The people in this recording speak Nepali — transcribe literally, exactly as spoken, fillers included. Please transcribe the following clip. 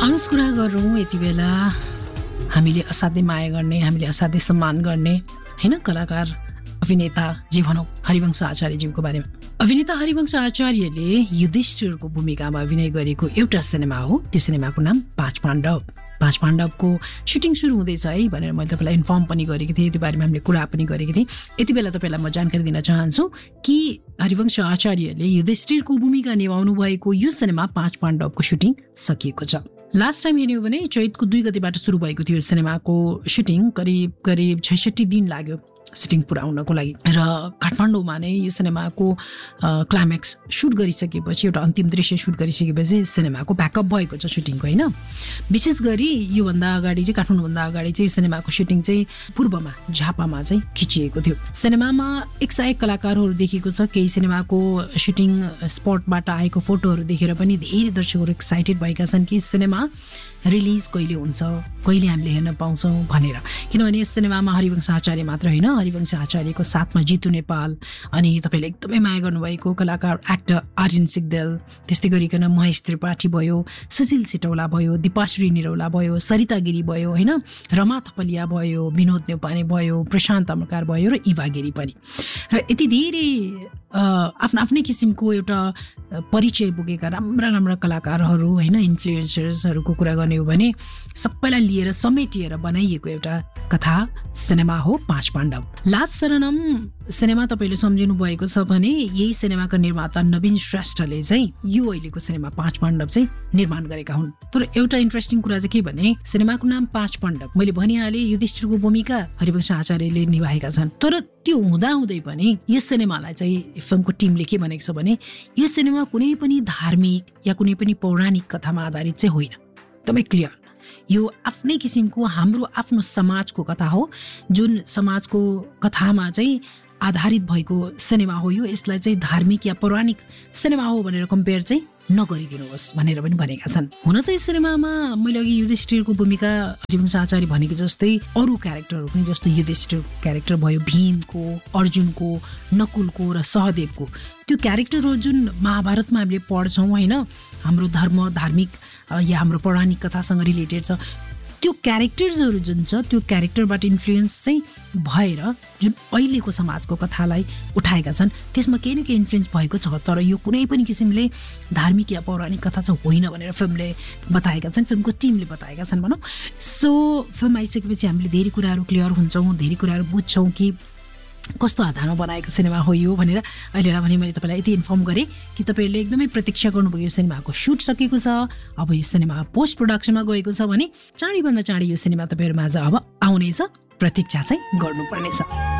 आउनुहोस् कुरा गरौँ यति बेला हामीले असाध्यै माया गर्ने, हामीले असाध्यै सम्मान गर्ने हैन कलाकार अभिनेता जे भनौँ हरिवंश आचार्यज्यूको बारेमा। अभिनेता हरिवंश आचार्यले युधिष्ठिरको भूमिकामा अभिनय गरेको एउटा सिनेमा हो, त्यो सिनेमाको नाम पाँच पाण्डव। पाँच पाण्डवको सुटिङ सुरु हुँदैछ है भनेर मैले तपाईँलाई इन्फर्म पनि गरेको थिएँ, त्यो बारेमा हामीले कुरा पनि गरेको थिएँ। यति बेला तपाईँलाई म जानकारी दिन चाहन्छु कि हरिवंश आचार्यले युधिष्ठिरको भूमिका निभाउनु भएको यो सिनेमा पाँच पाण्डवको सुटिङ सकिएको छ। लास्ट टाइम हेर्ने हो भने चैतको दुई गतिबाट सुरु भएको थियो सिनेमाको सुटिङ, करिब करिब छैसठी दिन लाग्यो सुटिङ पुरा हुनको लागि र काठमाडौँमा नै यो सिनेमाको क्लाइम्याक्स सुट गरिसकेपछि, एउटा अन्तिम दृश्य सुट गरिसकेपछि सिनेमाको ब्याकअप भएको छ सुटिङको होइन। विशेष गरी योभन्दा अगाडि चाहिँ काठमाडौँभन्दा अगाडि चाहिँ सिनेमाको सुटिङ चाहिँ पूर्वमा झापामा चाहिँ खिचिएको थियो। सिनेमामा एक सय एक कलाकारहरू देखिएको छ। केही सिनेमाको सुटिङ स्पटबाट आएको फोटोहरू देखेर पनि धेरै दर्शकहरू एक्साइटेड भएका छन् कि सिनेमा रिलिज कहिले हुन्छ, कहिले हामीले हेर्न पाउँछौँ भनेर। किनभने यस सिनेमामा हरिवंश आचार्य मात्र होइन, हरिवंश आचार्यको साथमा जितु नेपाल अनि तपाईँले एकदमै माया गर्नुभएको कलाकार एक्टर आर्यन सिग्देल, त्यस्तै गरिकन महेश त्रिपाठी भयो, सुशील सिटौला भयो, दिपाश्री निरौला भयो, सरिता गिरी भयो होइन, रमा थपलिया भयो, विनोद नेउपाने भयो, प्रशान्त अमरकार भयो र इवा गिरी पनि। र यति धेरै आफ्नो आफ्नै किसिमको एउटा परिचय बोकेका राम्रा राम्रा कलाकारहरू होइन, इन्फ्लुएन्सर्सहरूको कुरा गर्ने हो भने सबैलाई लिएर समेटिएर बनाइएको एउटा कथा सिनेमा हो पाँच पाण्डव। लास्ट शरणम सिनेमा तपाईँले सम्झिनु भएको छ भने यही सिनेमाका निर्माता नवीन श्रेष्ठले चाहिँ यो अहिलेको सिनेमा पाँच पाण्डव चाहिँ निर्माण गरेका हुन्। तर एउटा इन्ट्रेस्टिङ कुरा चाहिँ के भने सिनेमाको नाम पाँच पाण्डव, मैले भनिहालेँ युधिष्ठिरको भूमिका हरिवंश आचार्यले निभाएका छन्। तर त्यो हुँदाहुँदै पनि यो सिनेमालाई चाहिँ फिल्मको टिमले के भनेको छ भने यो सिनेमा कुनै पनि धार्मिक या कुनै पनि पौराणिक कथामा आधारित चाहिँ होइन, एकदमै क्लियर। यो आफ्नै किसिमको हाम्रो आफ्नो समाजको कथा हो, जुन समाजको कथामा चाहिँ आधारित भएको सिनेमा हो यो। यसलाई चाहिँ धार्मिक या पौराणिक सिनेमा हो भनेर कम्पेयर चाहिँ नगरिदिनुहोस् भनेर पनि भनेका छन्। हुन त यस सिनेमामा मैले अघि युधिष्ठिरको भूमिका हरिवंश आचार्य भनेको जस्तै अरू क्यारेक्टरहरू पनि, जस्तो युधिष्ठिर क्यारेक्टर भयो, भीमको, अर्जुनको, नकुलको र सहदेवको, त्यो क्यारेक्टरहरू जुन महाभारतमा हामीले पढ्छौँ होइन, हाम्रो धर्म धार्मिक या हाम्रो पौराणिक कथासँग रिलेटेड छ, त्यो क्यारेक्टर्सहरू जुन छ त्यो क्यारेक्टरबाट इन्फ्लुएन्स चाहिँ भएर जुन अहिलेको समाजको कथालाई उठाएका छन् त्यसमा केही न केही इन्फ्लुएन्स भएको छ। तर यो कुनै पनि किसिमले धार्मिक या पौराणिक कथा चाहिँ होइन भनेर फिल्मले बताएका छन्, फिल्मको टिमले बताएका छन् भनौँ। सो फिल्म आइसकेपछि हामीले धेरै कुराहरू क्लियर हुन्छौँ, धेरै कुराहरू बुझ्छौँ कि कस्तो आधारमा बनाएको सिनेमा हो यो भनेर। अहिलेलाई भने मैले तपाईँलाई यति इन्फर्म गरेँ कि तपाईँहरूले एकदमै प्रतीक्षा गर्नुभयो। यो सिनेमाको सुट सकेको छ, अब यो सिनेमा पोस्ट प्रोडक्सनमा गएको छ भने चाँडैभन्दा चाँडै यो सिनेमा तपाईँहरूमा आज अब आउनेछ, प्रतीक्षा चाहिँ गर्नुपर्नेछ।